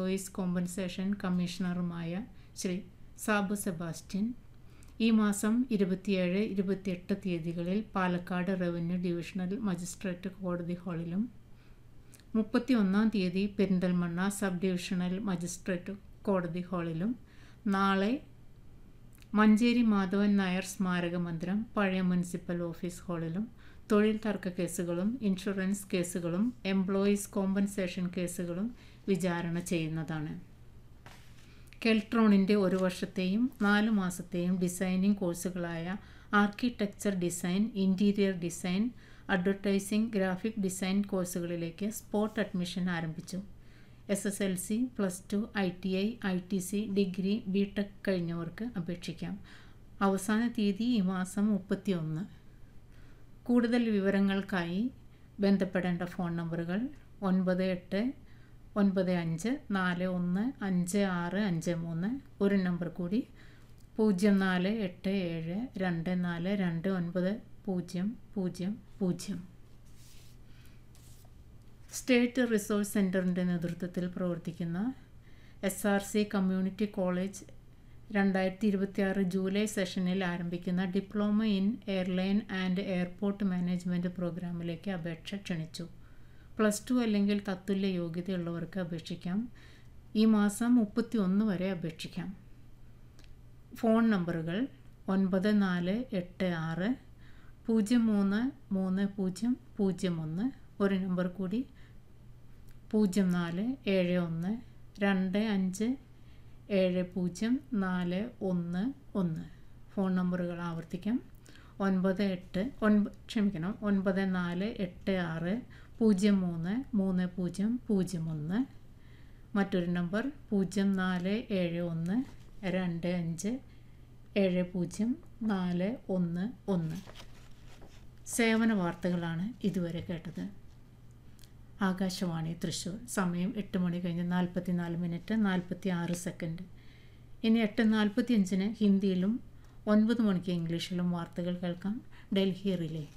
Employees compensation കമ്മീഷണറുമായ Shri Sabu Sebastian ഈ മാസം 27, 28 തീയതികളിൽ പാലക്കാട് റവന്യൂ ഡിവിഷണൽ മജിസ്ട്രേറ്റ് കോടതി ഹാളിലും 31 തീയതി പെരിന്തൽമണ്ണ സബ് ഡിവിഷണൽ മജിസ്ട്രേറ്റ് കോടതി ഹാളിലും നാളെ മഞ്ചേരി മാധവൻ നായർ സ്മാരക മന്ദിരം പഴയ മുനിസിപ്പൽ ഓഫീസ് ഹാളിലും തൊഴിൽ തർക്ക കേസുകളും ഇൻഷുറൻസ് കേസുകളും എംപ്ലോയീസ് കോമ്പൻസേഷൻ കേസുകളും വിചാരണ ചെയ്യുന്നതാണ്. കെൽട്രോണിൻ്റെ 1 വർഷത്തെയും 4 മാസത്തെയും designing കോഴ്സുകളായ architecture design, interior design, advertising, graphic design കോഴ്സുകളിലേക്ക് സ്പോട്ട് അഡ്മിഷൻ ആരംഭിച്ചു. SSLC, +2, ITI, ITC, degree, BTech കഴിഞ്ഞവർക്ക് അപേക്ഷിക്കാം. അവസാന തീയതി ഈ മാസം 31. കൂടുതൽ വിവരങ്ങൾക്കായി ബന്ധപ്പെടേണ്ട ഫോൺ നമ്പറുകൾ 9895415653, ഒരു നമ്പർ കൂടി 0487242900. സ്റ്റേറ്റ് റിസോഴ്സ് സെൻറ്ററിൻ്റെ നേതൃത്വത്തിൽ പ്രവർത്തിക്കുന്ന SRC കമ്മ്യൂണിറ്റി കോളേജ് 2026 ജൂലൈ സെഷനിൽ ആരംഭിക്കുന്ന diploma in airline and airport management പ്രോഗ്രാമിലേക്ക് അപേക്ഷ ക്ഷണിച്ചു. +2 അല്ലെങ്കിൽ തത്തുല്യ യോഗ്യതയുള്ളവർക്ക് അപേക്ഷിക്കാം. ഈ മാസം 31 വരെ അപേക്ഷിക്കാം. ഫോൺ നമ്പറുകൾ 9486033001, ഒരു നമ്പർ കൂടി 0471257041. ഫോൺ നമ്പറുകൾ ആവർത്തിക്കാം. 9486033001, മറ്റൊരു നമ്പർ 0471257041. സേവന വാർത്തകളാണ് ഇതുവരെ കേട്ടത്. ആകാശവാണി തൃശ്ശൂർ. സമയം 8 മണി കഴിഞ്ഞ് 44 മിനിറ്റ് 46 സെക്കൻഡ്. ഇനി 8:45 ഹിന്ദിയിലും 9 മണിക്ക് ഇംഗ്ലീഷിലും വാർത്തകൾ കേൾക്കാം. ഡൽഹി റിലേ.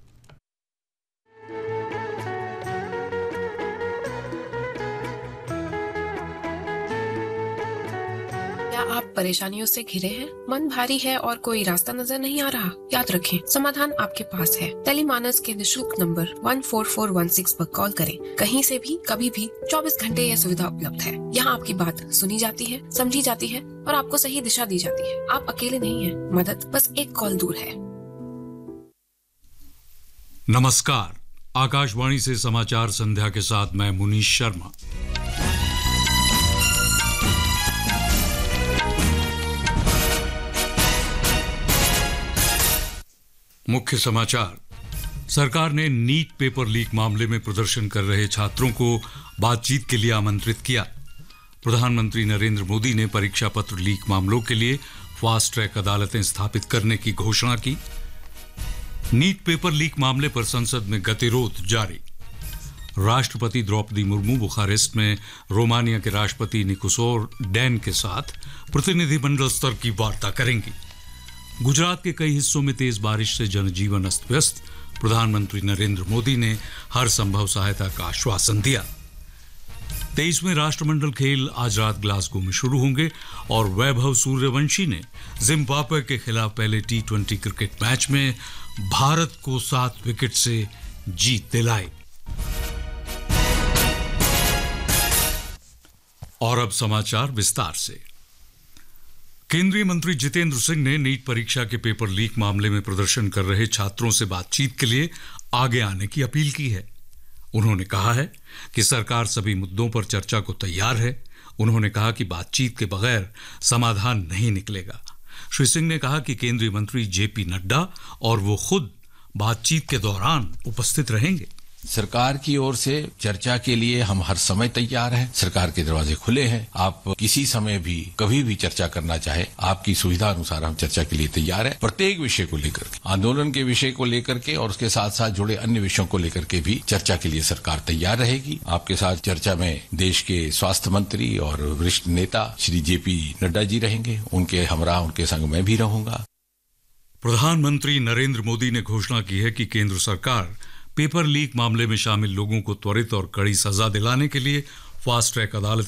आप परेशानियों से घिरे हैं, मन भारी है और कोई रास्ता नजर नहीं आ रहा? याद रखें, समाधान आपके पास है. टेलीमानस के निशुल्क नंबर 14416 पर कॉल करें. कहीं से भी कभी भी 24 घंटे यह सुविधा उपलब्ध है. यहाँ आपकी बात सुनी जाती है, समझी जाती है और आपको सही दिशा दी जाती है. आप अकेले नहीं हैं, मदद बस एक कॉल दूर है. नमस्कार, आकाशवाणी से समाचार संध्या के साथ मैं मुनीश शर्मा. मुख्य समाचार. सरकार ने नीट पेपर लीक मामले में प्रदर्शन कर रहे छात्रों को बातचीत के लिए आमंत्रित किया. प्रधानमंत्री नरेंद्र मोदी ने परीक्षा पत्र लीक मामलों के लिए फास्ट ट्रैक अदालतें स्थापित करने की घोषणा की. नीट पेपर लीक मामले पर संसद में गतिरोध जारी. राष्ट्रपति द्रौपदी मुर्मू बुखारेस्ट में रोमानिया के राष्ट्रपति निकोसोर डैन के साथ प्रतिनिधिमंडल स्तर की वार्ता करेंगी. गुजरात के कई हिस्सों में तेज बारिश से जनजीवन अस्त व्यस्त. प्रधानमंत्री नरेंद्र मोदी ने हर संभव सहायता का आश्वासन दिया. 23वें राष्ट्रमंडल खेल आज रात ग्लासगो में शुरू होंगे और वैभव सूर्यवंशी ने जिम्बाब्वे के खिलाफ पहले T20 क्रिकेट मैच में भारत को 7 विकेट से जीत दिलाई. और अब समाचार विस्तार से. केंद्रीय मंत्री जितेंद्र सिंह ने नीट परीक्षा के पेपर लीक मामले में प्रदर्शन कर रहे छात्रों से बातचीत के लिए आगे आने की अपील की है. उन्होंने कहा है कि सरकार सभी मुद्दों पर चर्चा को तैयार है. उन्होंने कहा कि बातचीत के बगैर समाधान नहीं निकलेगा. श्री सिंह ने कहा कि केंद्रीय मंत्री JP नड्डा और वो खुद बातचीत के दौरान उपस्थित रहेंगे. सरकार की ओर से चर्चा के लिए हम हर समय तैयार हैं. सरकार के दरवाजे खुले हैं. आप किसी समय भी कभी भी चर्चा करना चाहे, आपकी सुविधा अनुसार हम चर्चा के लिए तैयार हैं. प्रत्येक विषय को लेकर के, आंदोलन के विषय को लेकर के और उसके साथ साथ जुड़े अन्य विषयों को लेकर के भी चर्चा के लिए सरकार तैयार रहेगी. आपके साथ चर्चा में देश के स्वास्थ्य मंत्री और वरिष्ठ नेता श्री JP नड्डा जी रहेंगे. उनके हमरा उनके संग मैं भी रहूंगा. प्रधानमंत्री नरेंद्र मोदी ने घोषणा की है कि केंद्र सरकार पेपर लीक मामले में शामिल लोगों को त्वरित और कड़ी सजा दिलाने के लिए फास्ट ट्रैक अदालत